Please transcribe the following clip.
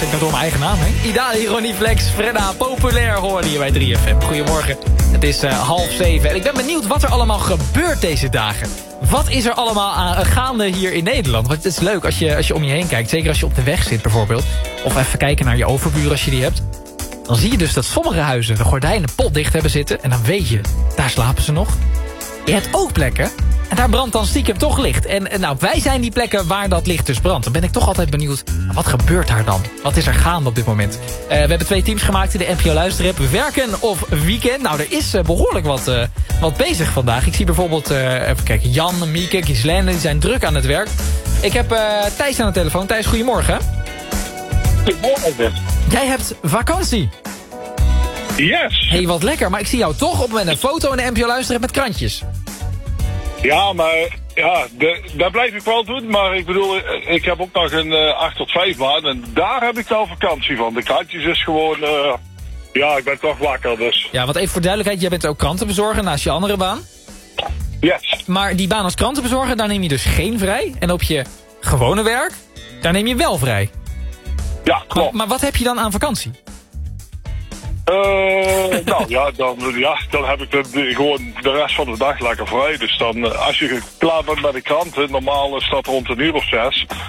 ik ben door mijn eigen naam heen. Idali, Ronnie Flex, Fredda, populair hoorde je bij 3FM. Goedemorgen, het is 6:30 en ik ben benieuwd wat er allemaal gebeurt deze dagen. Wat is er allemaal aan gaande hier in Nederland? Want het is leuk als je om je heen kijkt. Zeker als je op de weg zit bijvoorbeeld. Of even kijken naar je overburen als je die hebt. Dan zie je dus dat sommige huizen de gordijnen potdicht hebben zitten. En dan weet je, daar slapen ze nog. Je hebt ook plekken. En daar brandt dan stiekem toch licht. En nou, wij zijn die plekken waar dat licht dus brandt. Dan ben ik toch altijd benieuwd, wat gebeurt daar dan? Wat is er gaande op dit moment? We hebben 2 teams gemaakt in de NPO Luisterapp. Werken of weekend? Nou, er is behoorlijk wat bezig vandaag. Ik zie bijvoorbeeld, even kijken, Jan, Mieke, Gislaine, die zijn druk aan het werk. Ik heb Thijs aan de telefoon. Thijs, goedemorgen. Goedemorgen. Jij hebt vakantie. Yes. Hé, wat lekker. Maar ik zie jou toch met een foto in de NPO Luisterapp met krantjes. Ja, maar daar blijf ik wel doen. Maar ik bedoel, ik heb ook nog een 8 tot 5 baan. En daar heb ik wel vakantie van. De krantjes is gewoon, ik ben toch wakker dus. Ja, want even voor duidelijkheid, jij bent ook krantenbezorger naast je andere baan. Yes. Maar die baan als krantenbezorger, daar neem je dus geen vrij. En op je gewone werk, daar neem je wel vrij. Ja, klopt. Maar wat heb je dan aan vakantie? Dan heb ik gewoon de rest van de dag lekker vrij. Dus dan, als je klaar bent met de kranten, normaal staat rond 1 uur of 6.